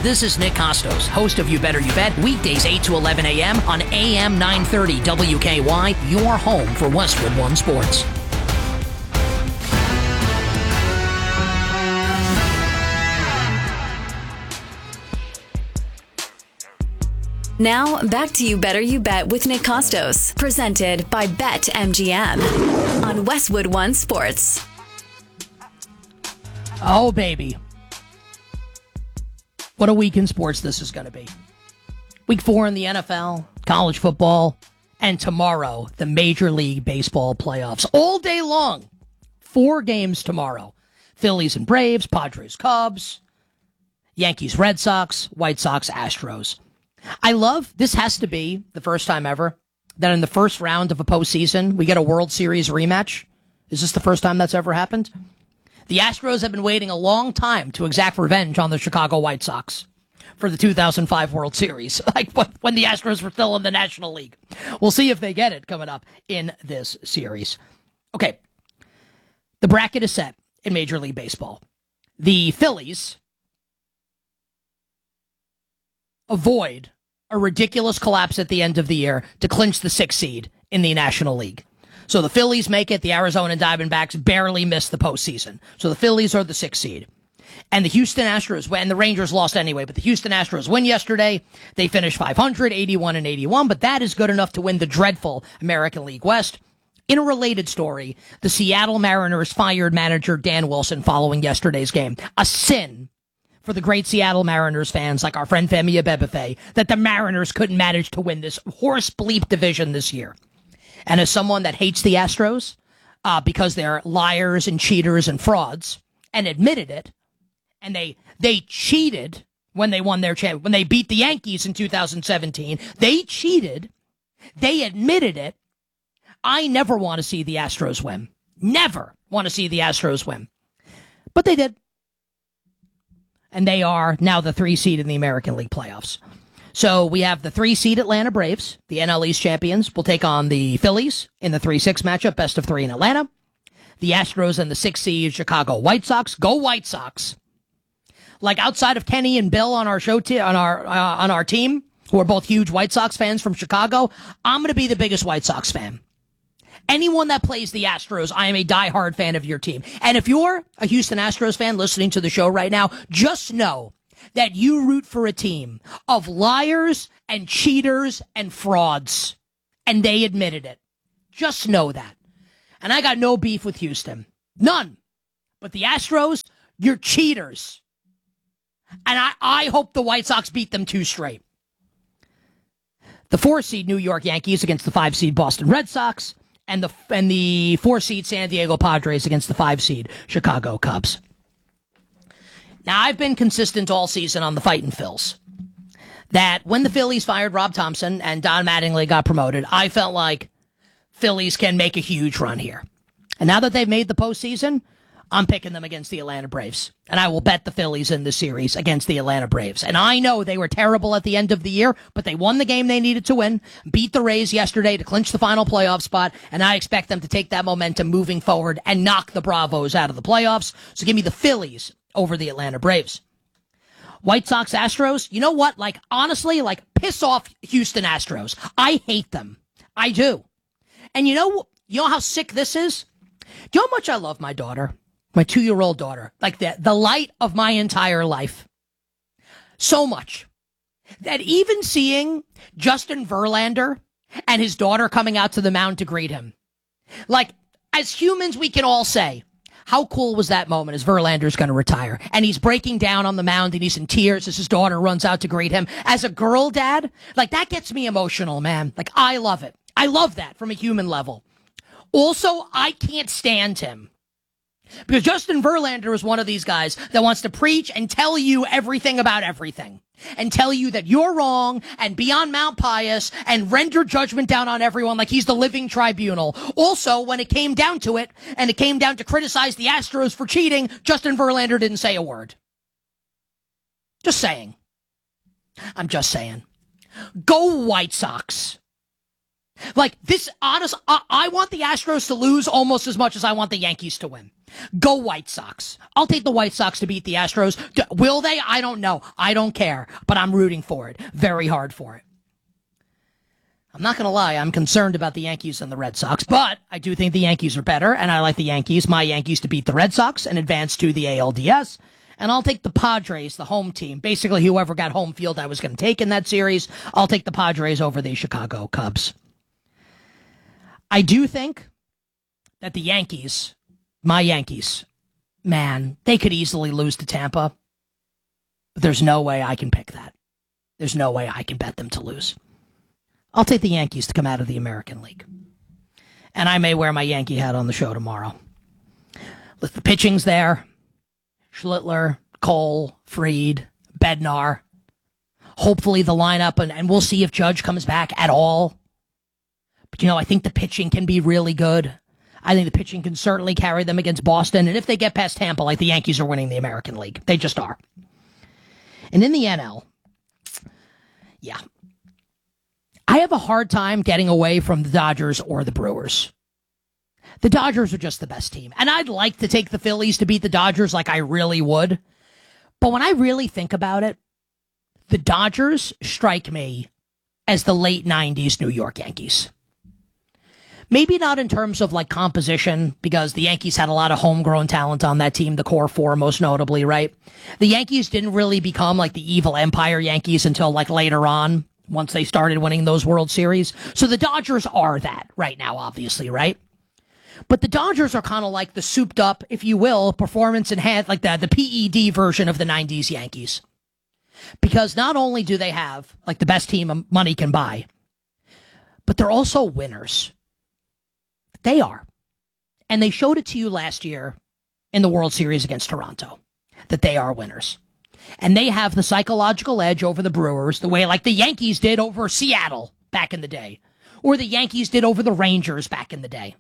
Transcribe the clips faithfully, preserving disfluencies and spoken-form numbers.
This is Nick Costos, host of You Better You Bet, weekdays eight to eleven a.m. on A M nine thirty W K Y, your home for Westwood One Sports. Now, back to You Better You Bet with Nick Costos, presented by BetMGM on Westwood One Sports. Oh, baby. What a week in sports this is going to be. Week four in the N F L, college football, and tomorrow, the Major League Baseball playoffs. All day long. Four games tomorrow. Phillies and Braves, Padres, Cubs, Yankees, Red Sox, White Sox, Astros. I love, this has to be the first time ever that in the first round of a postseason, we get a World Series rematch. Is this the first time that's ever happened? The Astros have been waiting a long time to exact revenge on the Chicago White Sox for the two thousand five World Series, like when the Astros were still in the National League. We'll see if they get it coming up in this series. Okay, the bracket is set in Major League Baseball. The Phillies avoid a ridiculous collapse at the end of the year to clinch the sixth seed in the National League. So the Phillies make it. The Arizona Diamondbacks barely miss the postseason. So the Phillies are the sixth seed. And the Houston Astros, and the Rangers lost anyway, but the Houston Astros win yesterday. They finished five hundred, eighty-one and eighty-one, but that is good enough to win the dreadful American League West. In a related story, the Seattle Mariners fired manager Dan Wilson following yesterday's game. A sin for the great Seattle Mariners fans like our friend Femi Abebefe that the Mariners couldn't manage to win this horse bleep division this year. And as someone that hates the Astros uh, because they're liars and cheaters and frauds, and admitted it, and they they cheated when they won their champ when they beat the Yankees in two thousand seventeen, they cheated, they admitted it. I never want to see the Astros win. Never want to see the Astros win. But they did. And they are now the three seed in the American League playoffs. So we have the three seed Atlanta Braves, the N L East champions, will take on the Phillies in the three six matchup, best of three in Atlanta. The Astros and the six seed Chicago White Sox. Go White Sox. Like outside of Kenny and Bill on our show, t- on our uh, on our team, who are both huge White Sox fans from Chicago, I'm going to be the biggest White Sox fan. Anyone that plays the Astros, I am a diehard fan of your team. And if you're a Houston Astros fan listening to the show right now, just know that you root for a team of liars and cheaters and frauds. And they admitted it. Just know that. And I got no beef with Houston. None. But the Astros, you're cheaters. And I, I hope the White Sox beat them two straight. The four seed New York Yankees against the five seed Boston Red Sox. And the and the four seed San Diego Padres against the five seed Chicago Cubs. Now, I've been consistent all season on the fightin' Phils. That when the Phillies fired Rob Thompson and Don Mattingly got promoted, I felt like Phillies can make a huge run here. And now that they've made the postseason, I'm picking them against the Atlanta Braves. And I will bet the Phillies in the series against the Atlanta Braves. And I know they were terrible at the end of the year, but they won the game they needed to win, beat the Rays yesterday to clinch the final playoff spot, and I expect them to take that momentum moving forward and knock the Bravos out of the playoffs. So give me the Phillies over the Atlanta Braves. White Sox Astros, you know what? Like, honestly, like, piss off Houston Astros. I hate them. I do. And you know, you know how sick this is? Do you know how much I love my daughter? My two-year-old daughter, like the, the light of my entire life. So much that even seeing Justin Verlander and his daughter coming out to the mound to greet him, like, as humans, we can all say, how cool was that moment as Verlander's going to retire? And he's breaking down on the mound and he's in tears as his daughter runs out to greet him. As a girl dad, like, that gets me emotional, man. Like, I love it. I love that from a human level. Also, I can't stand him. Because Justin Verlander is one of these guys that wants to preach and tell you everything about everything. And tell you that you're wrong and be on Mount Pius and render judgment down on everyone like he's the living tribunal. Also, when it came down to it, and it came down to criticize the Astros for cheating, Justin Verlander didn't say a word. Just saying. I'm just saying. Go White Sox. Like, this, honest, I, I want the Astros to lose almost as much as I want the Yankees to win. Go White Sox. I'll take the White Sox to beat the Astros. D- will they? I don't know. I don't care. But I'm rooting for it. Very hard for it. I'm not going to lie. I'm concerned about the Yankees and the Red Sox. But I do think the Yankees are better. And I like the Yankees, my Yankees, to beat the Red Sox and advance to the A L D S. And I'll take the Padres, the home team. Basically, whoever got home field I was going to take in that series. I'll take the Padres over the Chicago Cubs. I do think that the Yankees, my Yankees, man, they could easily lose to Tampa. There's no way I can pick that. There's no way I can bet them to lose. I'll take the Yankees to come out of the American League. And I may wear my Yankee hat on the show tomorrow. With the pitching's there. Schlittler, Cole, Fried, Bednar. Hopefully the lineup, and, and we'll see if Judge comes back at all. But, you know, I think the pitching can be really good. I think the pitching can certainly carry them against Boston. And if they get past Tampa, like the Yankees are winning the American League. They just are. And in the N L, yeah. I have a hard time getting away from the Dodgers or the Brewers. The Dodgers are just the best team. And I'd like to take the Phillies to beat the Dodgers like I really would. But when I really think about it, the Dodgers strike me as the late nineties New York Yankees. Maybe not in terms of like composition, because the Yankees had a lot of homegrown talent on that team, the core four most notably, right? The Yankees didn't really become like the evil empire Yankees until like later on, once they started winning those World Series. So the Dodgers are that right now, obviously, right? But the Dodgers are kind of like the souped up, if you will, performance enhanced, like the, the P E D version of the nineties Yankees. Because not only do they have like the best team money can buy, but they're also winners. They are. And they showed it to you last year in the World Series against Toronto, that they are winners. And they have the psychological edge over the Brewers, the way like the Yankees did over Seattle back in the day, or the Yankees did over the Rangers back in the day.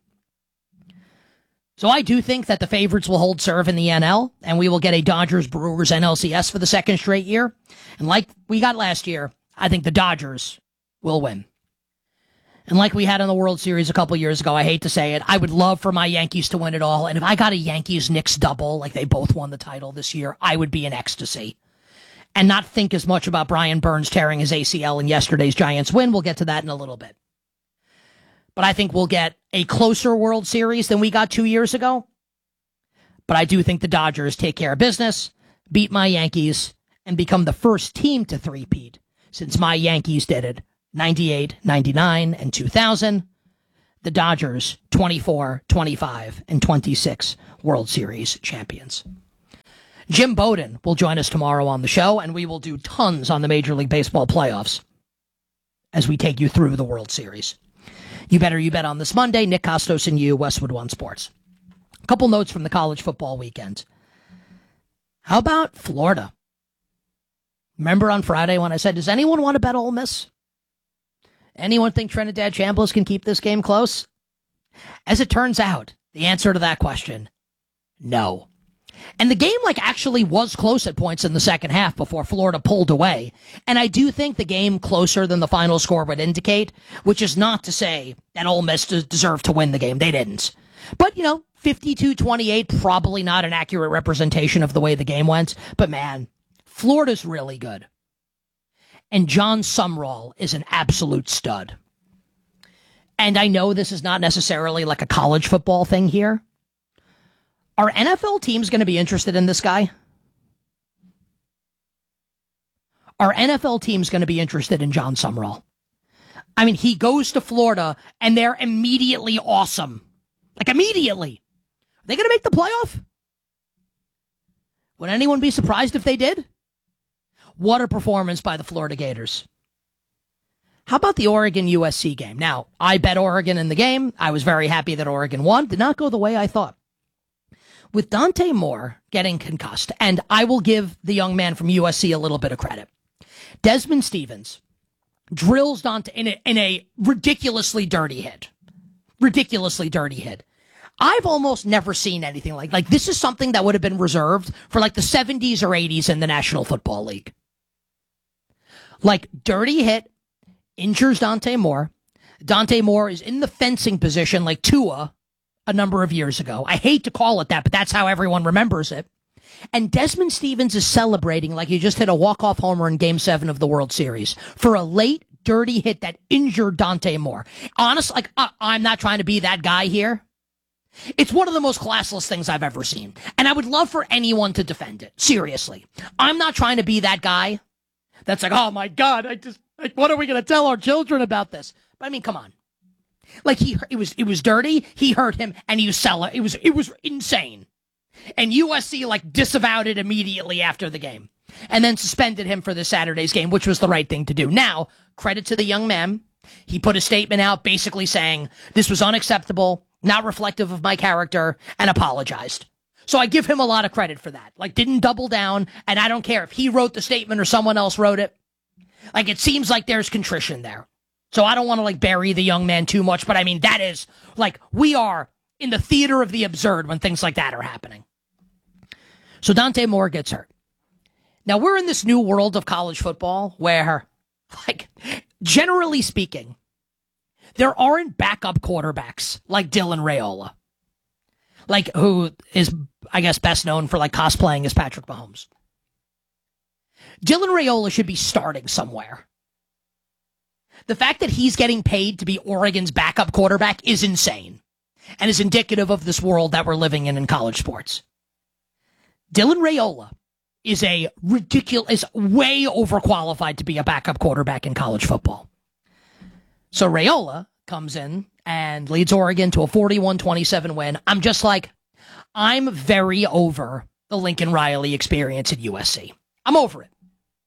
So I do think that the favorites will hold serve in the N L, and we will get a Dodgers-Brewers N L C S for the second straight year. And like we got last year, I think the Dodgers will win. And like we had in the World Series a couple years ago, I hate to say it, I would love for my Yankees to win it all. And if I got a Yankees-Knicks double, like they both won the title this year, I would be in ecstasy. And not think as much about Brian Burns tearing his A C L in yesterday's Giants win. We'll get to that in a little bit. But I think we'll get a closer World Series than we got two years ago. But I do think the Dodgers take care of business, beat my Yankees, and become the first team to three-peat since my Yankees did it. ninety-eight, ninety-nine, and two thousand. The Dodgers, twenty-four, twenty-five, and twenty-six World Series champions. Jim Bowden will join us tomorrow on the show, and we will do tons on the Major League Baseball playoffs as we take you through the World Series. You Better You Bet on this Monday. Nick Costos and you, Westwood One Sports. A couple notes from the college football weekend. How about Florida? Remember on Friday when I said, does anyone want to bet Ole Miss? Anyone think Trinidad Chambliss can keep this game close? As it turns out, the answer to that question, no. And the game like actually was close at points in the second half before Florida pulled away. And I do think the game closer than the final score would indicate, which is not to say that Ole Miss deserved to win the game. They didn't. But, you know, fifty-two twenty-eight, probably not an accurate representation of the way the game went. But, man, Florida's really good. And John Sumrall is an absolute stud. And I know this is not necessarily like a college football thing here. Are N F L teams going to be interested in this guy? Are N F L teams going to be interested in John Sumrall? I mean, he goes to Florida, and they're immediately awesome. Like, immediately. Are they going to make the playoff? Would anyone be surprised if they did? What a performance by the Florida Gators. How about the Oregon U S C game? Now, I bet Oregon in the game. I was very happy that Oregon won. Did not go the way I thought. With Dante Moore getting concussed, and I will give the young man from U S C a little bit of credit. Desmond Stevens drills Dante in a, in a ridiculously dirty hit. Ridiculously dirty hit. I've almost never seen anything like, like this is something that would have been reserved for like the seventies or eighties in the National Football League. Like, dirty hit, injures Dante Moore. Dante Moore is in the fencing position like Tua a number of years ago. I hate to call it that, but that's how everyone remembers it. And Desmond Stevens is celebrating like he just hit a walk-off homer in Game seven of the World Series for a late, dirty hit that injured Dante Moore. Honestly, like, uh, I'm not trying to be that guy here. It's one of the most classless things I've ever seen. And I would love for anyone to defend it. Seriously. I'm not trying to be that guy that's like, oh my God, I just, like, what are we going to tell our children about this? But I mean, come on. Like, he, it was, it was dirty. He hurt him and he was selling. It was, it was insane. And U S C, like, disavowed it immediately after the game and then suspended him for the Saturday's game, which was the right thing to do. Now, credit to the young man. He put a statement out basically saying this was unacceptable, not reflective of my character, and apologized. So I give him a lot of credit for that. Like, didn't double down, and I don't care if he wrote the statement or someone else wrote it. Like, it seems like there's contrition there. So I don't want to, like, bury the young man too much, but I mean, that is, like, we are in the theater of the absurd when things like that are happening. So Dante Moore gets hurt. Now, we're in this new world of college football where, like, generally speaking, there aren't backup quarterbacks like Dylan Raiola, like, who is, I guess, best known for, like, cosplaying as Patrick Mahomes. Dylan Raiola should be starting somewhere. The fact that he's getting paid to be Oregon's backup quarterback is insane and is indicative of this world that we're living in in college sports. Dylan Raiola is a ridiculous, is way overqualified to be a backup quarterback in college football. So Raiola comes in and leads Oregon to a forty-one twenty-seven win. I'm just like, I'm very over the Lincoln Riley experience at U S C. I'm over it.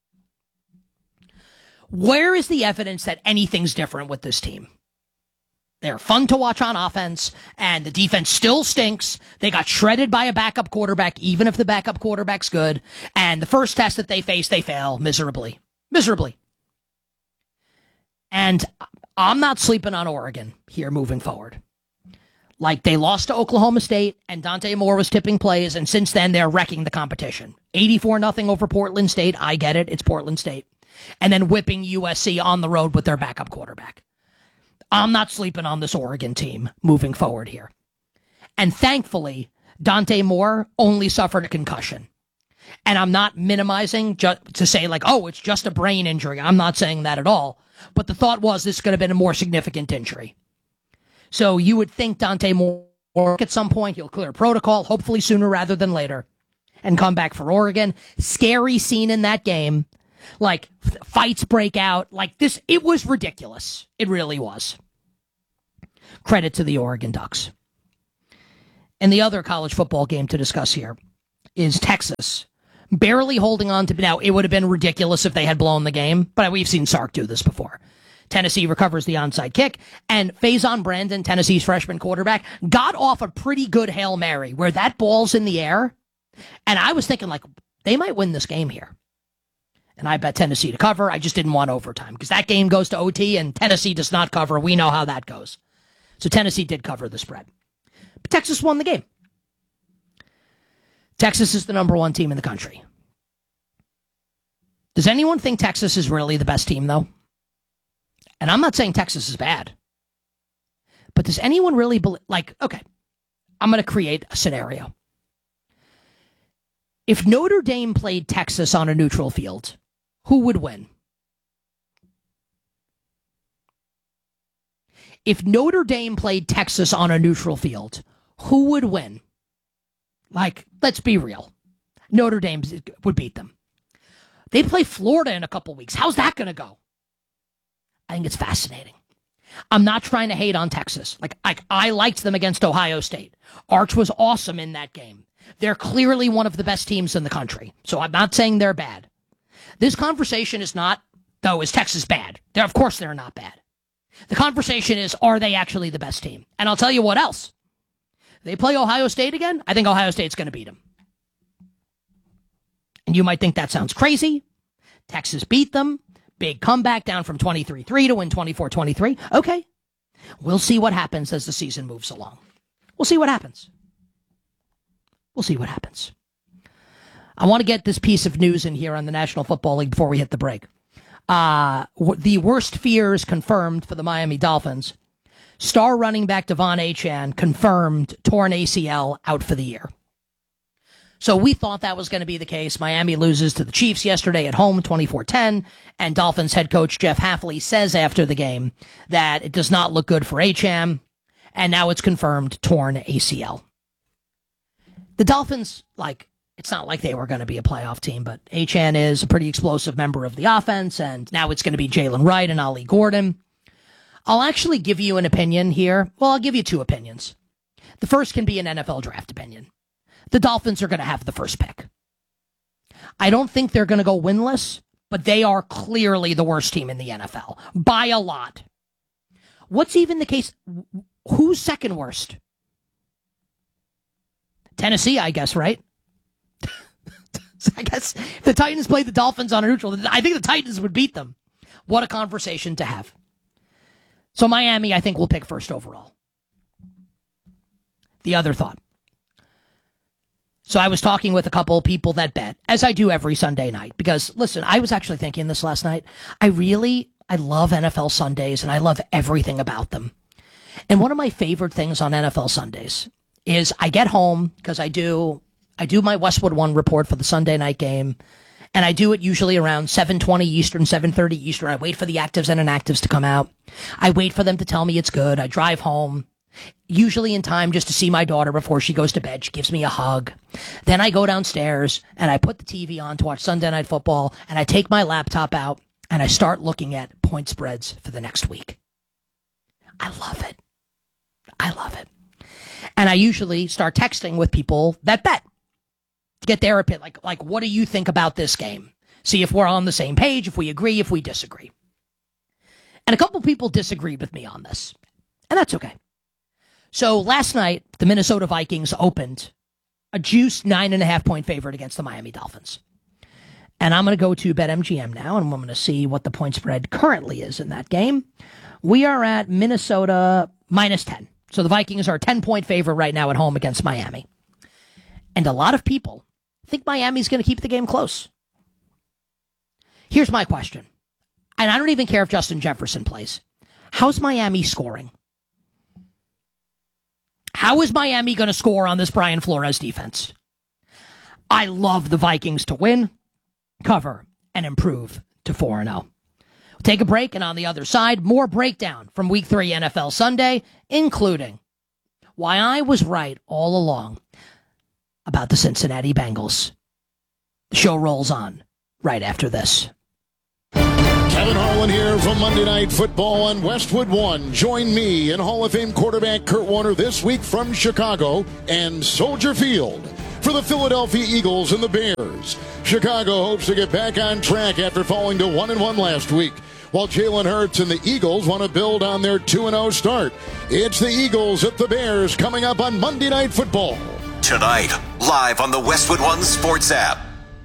Where is the evidence that anything's different with this team? They're fun to watch on offense, and the defense still stinks. They got shredded by a backup quarterback, even if the backup quarterback's good. And the first test that they face, they fail miserably. Miserably. And I'm not sleeping on Oregon here moving forward. Like, they lost to Oklahoma State, and Dante Moore was tipping plays, and since then, they're wrecking the competition. eighty-four nothing over Portland State. I get it. It's Portland State. And then whipping U S C on the road with their backup quarterback. I'm not sleeping on this Oregon team moving forward here. And thankfully, Dante Moore only suffered a concussion. And I'm not minimizing ju- to say, like, oh, it's just a brain injury. I'm not saying that at all. But the thought was this could have been a more significant injury. So you would think Dante Moore, at some point, he'll clear protocol, hopefully sooner rather than later, and come back for Oregon. Scary scene in that game. Like, fights break out. Like, this, it was ridiculous. It really was. Credit to the Oregon Ducks. And the other college football game to discuss here is Texas. Barely holding on to, now, it would have been ridiculous if they had blown the game, but we've seen Sark do this before. Tennessee recovers the onside kick, and Faison Brandon, Tennessee's freshman quarterback, got off a pretty good Hail Mary where that ball's in the air. And I was thinking, like, they might win this game here. And I bet Tennessee to cover. I just didn't want overtime because that game goes to O T and Tennessee does not cover. We know how that goes. So Tennessee did cover the spread. But Texas won the game. Texas is the number one team in the country. Does anyone think Texas is really the best team, though? And I'm not saying Texas is bad. But does anyone really believe, like, okay, I'm going to create a scenario. If Notre Dame played Texas on a neutral field, who would win? If Notre Dame played Texas on a neutral field, who would win? Like, let's be real. Notre Dame would beat them. They play Florida in a couple weeks. How's that going to go? I think it's fascinating. I'm not trying to hate on Texas. Like, I, I liked them against Ohio State. Arch was awesome in that game. They're clearly one of the best teams in the country. So I'm not saying they're bad. This conversation is not, though, is Texas bad? They're, of course they're not bad. The conversation is, are they actually the best team? And I'll tell you what else. They play Ohio State again, I think Ohio State's going to beat them. And you might think that sounds crazy. Texas beat them. Big comeback down from twenty-three three to win twenty-four twenty-three. Okay. We'll see what happens as the season moves along. We'll see what happens. We'll see what happens. I want to get this piece of news in here on the National Football League before we hit the break. Uh, the worst fears confirmed for the Miami Dolphins. Star running back Devon Achane confirmed torn A C L, out for the year. So we thought that was going to be the case. Miami loses to the Chiefs yesterday at home, twenty-four ten, and Dolphins head coach Jeff Hafley says after the game that it does not look good for Achane, and now it's confirmed torn A C L. The Dolphins, like, it's not like they were going to be a playoff team, but Achane is a pretty explosive member of the offense, and now it's going to be Jalen Wright and Ollie Gordon. I'll actually give you an opinion here. Well, I'll give you two opinions. The first can be an N F L draft opinion. The Dolphins are going to have the first pick. I don't think they're going to go winless, but they are clearly the worst team in the N F L by a lot. What's even the case? Who's second worst? Tennessee, I guess, right? I guess if the Titans played the Dolphins on a neutral, I think the Titans would beat them. What a conversation to have. So Miami, I think, will pick first overall. The other thought. So I was talking with a couple of people that bet, as I do every Sunday night, because, listen, I was actually thinking this last night. I really, I love N F L Sundays, and I love everything about them. And one of my favorite things on N F L Sundays is I get home, because I do, I do my Westwood One report for the Sunday night game, and I do it usually around seven twenty Eastern, seven thirty Eastern. I wait for the actives and inactives to come out. I wait for them to tell me it's good. I drive home. Usually in time just to see my daughter before she goes to bed. She gives me a hug. Then I go downstairs and I put the T V on to watch Sunday Night Football, and I take my laptop out and I start looking at point spreads for the next week. I love it. I love it. And I usually start texting with people that bet to get their opinion. Like, like, what do you think about this game? See if we're on the same page, if we agree, if we disagree. And a couple people disagreed with me on this, and that's okay. So last night, the Minnesota Vikings opened a juiced nine and a half point favorite against the Miami Dolphins. And I'm going to go to BetMGM now, and I'm going to see what the point spread currently is in that game. We are at Minnesota minus ten. So the Vikings are a ten point favorite right now at home against Miami. And a lot of people think Miami's going to keep the game close. Here's my question. And I don't even care if Justin Jefferson plays. How's Miami scoring? How is Miami going to score on this Brian Flores defense? I love the Vikings to win, cover, and improve to four and oh. We'll take a break, and on the other side, more breakdown from Week three N F L Sunday, including why I was right all along about the Cincinnati Bengals. The show rolls on right after this. Kevin Harlan here from Monday Night Football on Westwood One. Join me and Hall of Fame quarterback Kurt Warner this week from Chicago and Soldier Field for the Philadelphia Eagles and the Bears. Chicago hopes to get back on track after falling to one and one last week, while Jalen Hurts and the Eagles want to build on their two and oh start. It's the Eagles at the Bears coming up on Monday Night Football. Tonight, live on the Westwood One Sports app.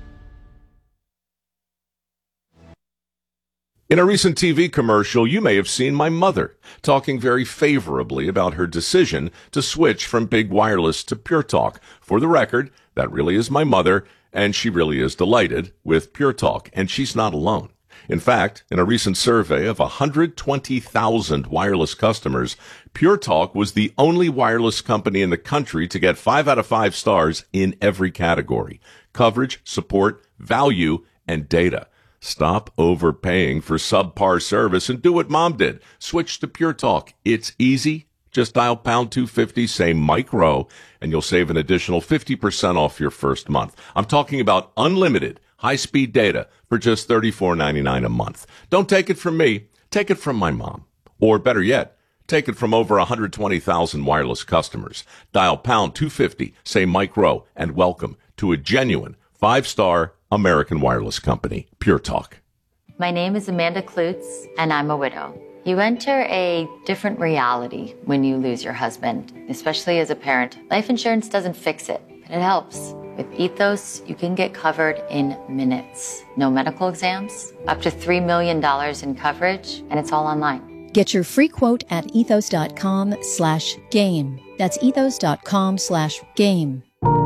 In a recent T V commercial, you may have seen my mother talking very favorably about her decision to switch from Big Wireless to Pure Talk. For the record, that really is my mother, and she really is delighted with Pure Talk, and she's not alone. In fact, in a recent survey of one hundred twenty thousand wireless customers, Pure Talk was the only wireless company in the country to get five out of five stars in every category: coverage, support, value, and data. Stop overpaying for subpar service and do what Mom did. Switch to Pure Talk. It's easy. Just dial pound two fifty, say Mike Rowe, and you'll save an additional fifty percent off your first month. I'm talking about unlimited high-speed data for just thirty-four ninety-nine a month. Don't take it from me. Take it from my mom. Or better yet, take it from over one hundred twenty thousand wireless customers. Dial pound two fifty, say Mike Rowe, and welcome to a genuine five-star American wireless company, Pure Talk. My name is Amanda Klutz, and I'm a widow. You enter a different reality when you lose your husband, especially as a parent. Life insurance doesn't fix it, but it helps. With Ethos, you can get covered in minutes. No medical exams, up to three million dollars in coverage, and it's all online. Get your free quote at ethos.com slash game. That's ethos.com slash game.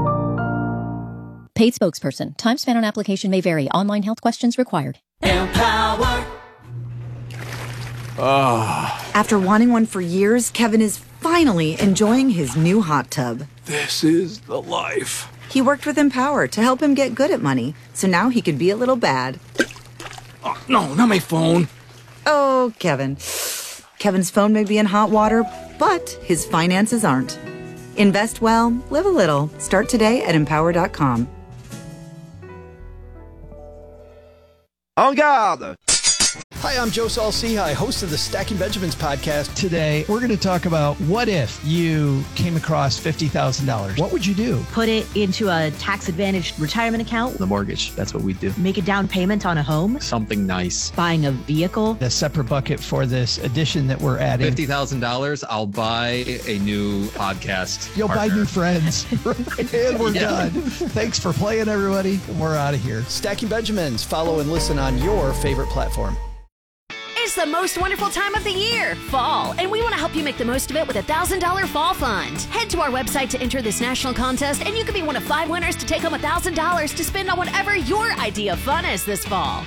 Paid spokesperson. Time spent on application may vary. Online health questions required. Empower. Ah. After wanting one for years, Kevin is finally enjoying his new hot tub. This is the life. He worked with Empower to help him get good at money, so now he could be a little bad. Oh, no, not my phone. Oh, Kevin. Kevin's phone may be in hot water, but his finances aren't. Invest well, live a little. Start today at empower dot com. En garde! Hi, I'm Joe Saul-Sehy, host of the Stacking Benjamins podcast. Today, we're going to talk about what if you came across fifty thousand dollars. What would you do? Put it into a tax-advantaged retirement account. The mortgage, that's what we do. Make a down payment on a home. Something nice. Buying a vehicle. A separate bucket for this addition that we're adding. fifty thousand dollars, I'll buy a new podcast You'll partner. buy new friends. And we're yeah. done. Thanks for playing, everybody. We're out of here. Stacking Benjamins. Follow and listen on your favorite platform. It's the most wonderful time of the year, fall, and we want to help you make the most of it with a one thousand dollars fall fund. Head to our website to enter this national contest, and you could be one of five winners to take home one thousand dollars to spend on whatever your idea of fun is this fall.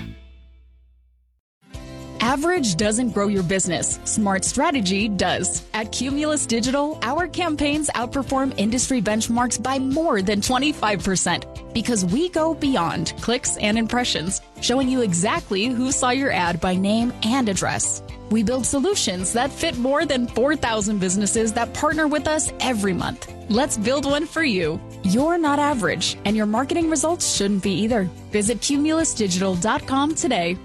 Average doesn't grow your business. Smart strategy does. At Cumulus Digital, our campaigns outperform industry benchmarks by more than twenty-five percent because we go beyond clicks and impressions, showing you exactly who saw your ad by name and address. We build solutions that fit more than four thousand businesses that partner with us every month. Let's build one for you. You're not average, and your marketing results shouldn't be either. Visit cumulus digital dot com today.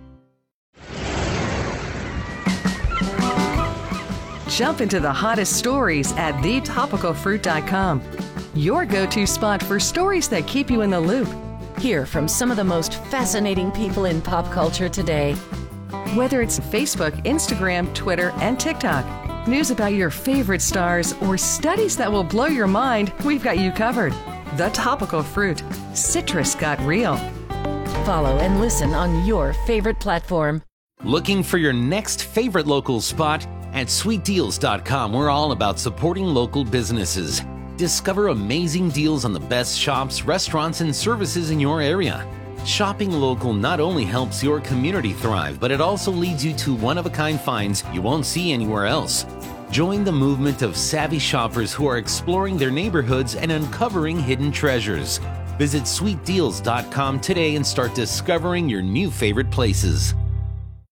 Jump into the hottest stories at the topical fruit dot com. Your go-to spot for stories that keep you in the loop. Hear from some of the most fascinating people in pop culture today. Whether it's Facebook, Instagram, Twitter, and TikTok, news about your favorite stars, or studies that will blow your mind, we've got you covered. The Topical Fruit. Citrus got real. Follow and listen on your favorite platform. Looking for your next favorite local spot? At sweet deals dot com, we're all about supporting local businesses. Discover amazing deals on the best shops, restaurants, and services in your area. Shopping local not only helps your community thrive, but it also leads you to one-of-a-kind finds you won't see anywhere else. Join the movement of savvy shoppers who are exploring their neighborhoods and uncovering hidden treasures. Visit sweet deals dot com today and start discovering your new favorite places.